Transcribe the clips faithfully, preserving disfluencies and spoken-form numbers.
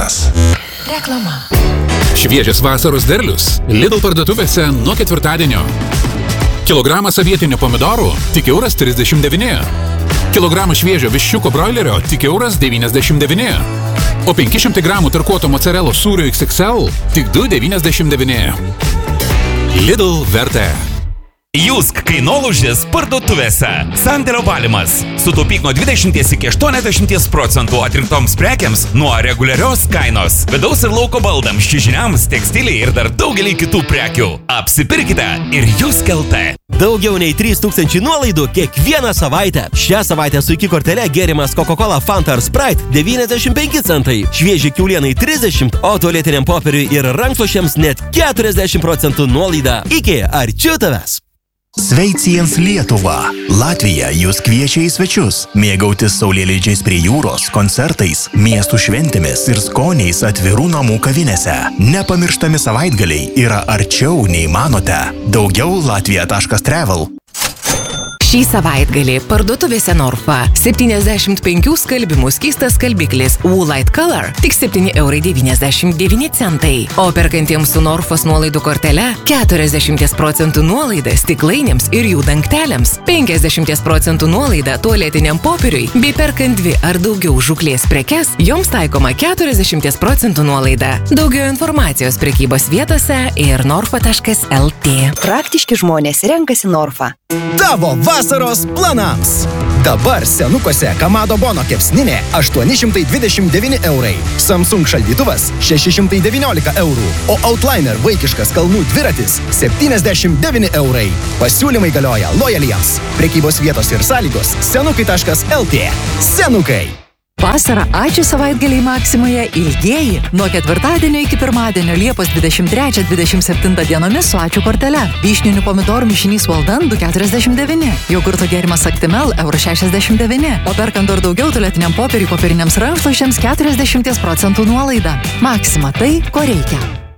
Linas. Reklama. Šviežias vasaros derlius Lidl parduotuvėse nuo ketvirtadienio. Kilogramas avietinių pomidorų tik euras trisdešimt devyni. Kilogramas šviežio viščiuko broilerio tik euras devyniasdešimt devyni. O penki šimtai gramų tarkuoto mozzarellos sūrio iks iks el tik du devyniasdešimt devyni. Lidl vertė. Jusk kainolūžis parduotuvėse. Sandėlio valymas. Sutaupyk nuo dvidešimt iki aštuoniasdešimt procentų atrinktoms prekiams nuo reguliarios kainos. Vidaus ir lauko baldams, čiužiniams, tekstiliai ir dar daugelį kitų prekių. Apsipirkite ir Jusk L T. Daugiau nei trys tūkstančiai nuolaidų kiekvieną savaitę. Šią savaitę su iki kortele gėrimas Coca-Cola Fanta ar Sprite devyniasdešimt penki centai, švieži kiaulienai trisdešimt, o tualetiniam popieriui ir rankšluosčiams net keturiasdešimt procentų nuolaida. Iki arčiau tavęs. Sveiciens Lietuva. Latvija jūs kviečia į svečius, mėgautis saulėleidžiais prie jūros, koncertais, miestų šventėmis ir skoniais atvirų namų kavinėse. Nepamirštami savaitgaliai yra arčiau nei manote. Daugiau latvija taškas travel. Šį savaitgalį parduotuvėse Norfa septyniasdešimt penkių skalbimų skystas skalbiklis Woolite Color tik septyni eurai devyniasdešimt devyni centai. O perkantiems su Norfos nuolaidų kortele keturiasdešimt procentų nuolaida stiklainiams ir jų dangteliams, penkiasdešimt procentų nuolaida tualetiniam popieriui, bei perkant dvi ar daugiau žūklės prekes, joms taikoma keturiasdešimt procentų nuolaida. Daugiau informacijos prekybos vietose ir norfa taškas el tė. Praktiški žmonės renkasi Norfa. Tavo vasaros planams. Dabar senukuose Kamado Bono kepsninė aštuoni šimtai dvidešimt devyni eurai, Samsung šaldytuvas šeši šimtai devyniolika eurų, o Outliner vaikiškas kalnų dviratis septyniasdešimt devyni eurai. Pasiūlymai galioja lojaliems. Prekybos vietos ir sąlygos senukai taškas el tė. Senukai. Vasarą ačiū savaitgaliai Maksimoje ilgieji. Nuo ketvirtadienio iki pirmadienio Liepos dvidešimt trečią dvidešimt septintą dienomis su ačiū kortele. Vyšninių pomidorų mišinys Walden du keturiasdešimt devyni. Jogurto gėrimas Actimel euras šešiasdešimt devyni. O perkant dar daugiau tualetiniam popieriui popieriniams rankšluosčiams keturiasdešimt procentų nuolaida. Maksima tai, ko reikia.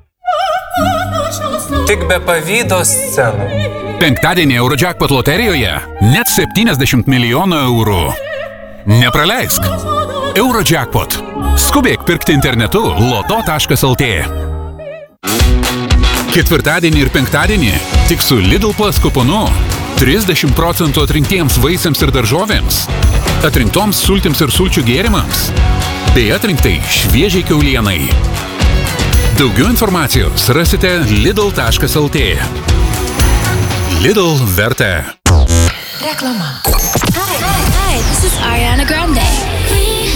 Tik be pavydo scenų. Penktadienį Eurojackpot loterijoje net septyniasdešimt milijonų eurų. Nepraleisk. Eurojackpot. Skubėk pirkti internetu loto taškas el tė. Ketvirtadienį ir penktadienį tik su Lidl Plus kuponu trisdešimt procentų atrinktiems vaisiams ir daržovėms, atrinktoms sultims ir sulčių gėrimams, bei atrinktai šviežiai kiaulienai. Daugiau informacijos rasite lidl taškas el tė. Lidl vertė. Reklama.